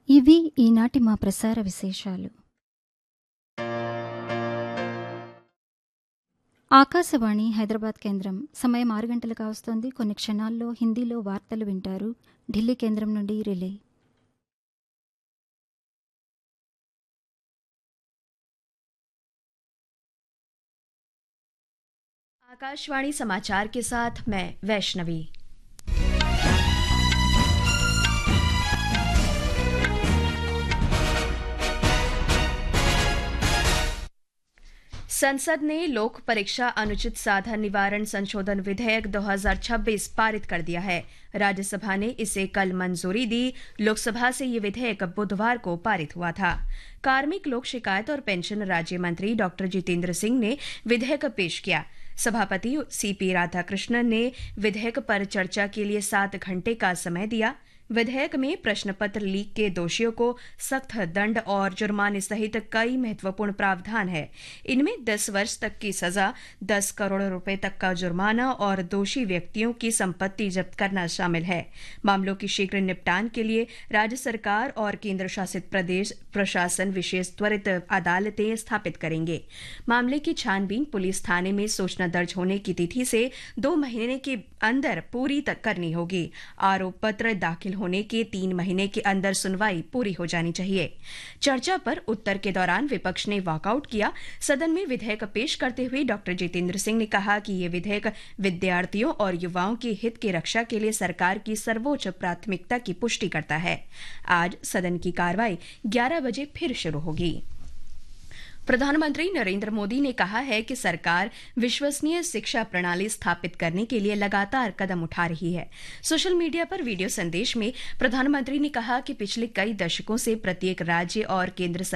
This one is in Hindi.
ఇవి ఈనాటి మా ప్రసార విశేషాలు. ఆకాశవాణి హైదరాబాద్ కేంద్రం సమయం 6 గంటలు కావస్తోంది. కొన్ని క్షణాల్లో హిందీలో వార్తలు వింటారు. ఢిల్లీ కేంద్రం నుండి రిలే. आकाशवाणी समाचार के साथ मैं वैष्णवी। संसद ने लोक परीक्षा अनुचित साधन निवारण संशोधन विधेयक 2026 पारित कर दिया है। राज्यसभा ने इसे कल मंजूरी दी। लोकसभा से ये विधेयक बुधवार को पारित हुआ था। कार्मिक लोक शिकायत और पेंशन राज्य मंत्री डॉक्टर जितेंद्र सिंह ने विधेयक पेश किया। सभापति सीपी राधाकृष्णन ने विधेयक पर चर्चा के लिए 7 घंटे का समय दिया। विधेयक में प्रश्न पत्र लीक के दोषियों को सख्त दंड और जुर्माने सहित कई महत्वपूर्ण प्रावधान है। इनमें 10 वर्ष तक की सजा, 10 करोड़ रुपए तक का जुर्माना और दोषी व्यक्तियों की संपत्ति जब्त करना शामिल है। मामलों की शीघ्र निपटान के लिए राज्य सरकार और केंद्र शासित प्रदेश प्रशासन विशेष त्वरित अदालतें स्थापित करेंगे। मामले की छानबीन पुलिस थाने में सूचना दर्ज होने की तिथि से 2 महीने के अंदर पूरी करनी होगी। आरोप पत्र दाखिल होने के 3 महीने के अंदर सुनवाई पूरी हो जानी चाहिए। चर्चा पर उत्तर के दौरान विपक्ष ने वॉकआउट किया। सदन में विधेयक पेश करते हुए डॉक्टर जितेंद्र सिंह ने कहा कि ये विधेयक विद्यार्थियों और युवाओं के हित की रक्षा के लिए सरकार की सर्वोच्च प्राथमिकता की पुष्टि करता है। आज सदन की कार्रवाई 11 बजे फिर शुरू होगी। प्रधानमंत्री नरेंद्र मोदी ने कहा है कि सरकार विश्वसनीय शिक्षा प्रणाली स्थापित करने के लिए लगातार कदम उठा रही है। सोशल मीडिया पर वीडियो संदेश में प्रधानमंत्री ने कहा कि पिछले कई दशकों से प्रत्येक राज्य और केंद्र